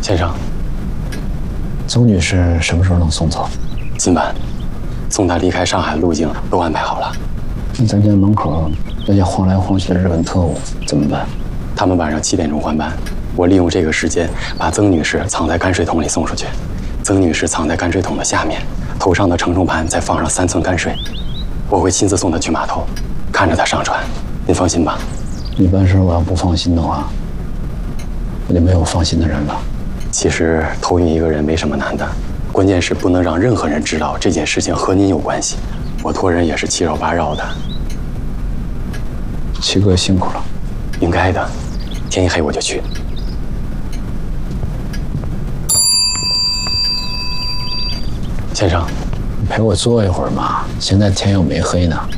先生， 邹女士什么时候能送走？ 今晚，送她离开上海的路径都安排好了。 那咱家门口那些晃来晃去的日本特务怎么办？ 他们晚上7点钟换班，我利用这个时间把曾女士藏在泔水桶里送出去。曾女士藏在泔水桶的下面，头上的承重盘再放上3寸泔水。我会亲自送她去码头，看着她上船。您放心吧。 你办事我要不放心的话，我就没有放心的人了。 其实偷运一个人没什么难的，关键是不能让任何人知道这件事情和您有关系。我托人也是7绕8绕的。 七哥辛苦了。 应该的，天一黑我就去。先生， 你陪我坐一会儿嘛，现在天又没黑呢。